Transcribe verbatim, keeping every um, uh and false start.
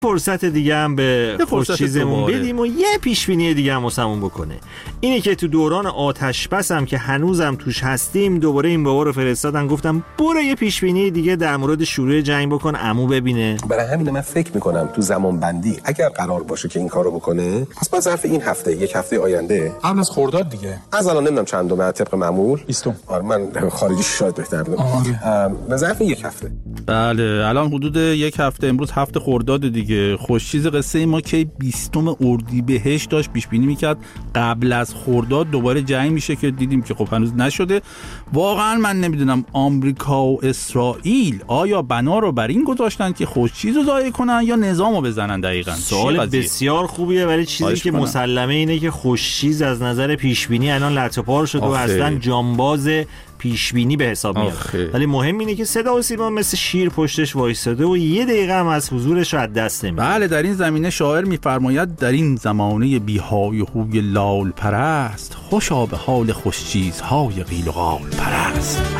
فرصت دیگه هم به خوشچیزمون بدیم و یه پیشبینی دیگه هم واسمون بکنه. اینه که تو دوران آتش بس هم که هنوزم توش هستیم دوباره این بابا رو فرستادن گفتم برو یه پیشبینی دیگه در مورد شروع جنگ بکن عمو ببینه. برای همین من فکر میکنم تو زمان بندی اگر قرار باشه که این کارو بکنه پس با ظرف این هفته یک هفته آینده قبل از خرداد دیگه. از الان نمیدونم چندم طبق معمول بیستم. آره من خارجی شاید بهتر بدونم. به ظرف یک هفته. بله الان حدود یک هفته، امروز هفته خرداد دیگه. خوشچیز قصه ما که بیستم اردیبهشت داشت پیش بینی میکرد قبل از خرداد دوباره جنگ میشه که دیدیم که خب هنوز نشده. واقعا من نمیدونم آمریکا و اسرائیل آیا بنا رو بر این گذاشتن که خوشچیز رو ضایع کنن یا نظامو بزنن؟ دقیقاً سوال بسیار خوبیه، ولی چیزی که کنم. مسلمه اینه که خوشچیز از نظر پیش بینی الان لطپار شده و اصلا جانباز پیشبینی به حساب میاد. ولی مهم اینه که صدا و سیما مثل شیر پشتش وایساده و یه دقیقه هم از حضورش رد دست نمیده. بله در این زمینه شاعر میفرماید در این زمانه بیهای خوی لال پرست خوشا به حال خوشچیزهای قیل و قال پرست.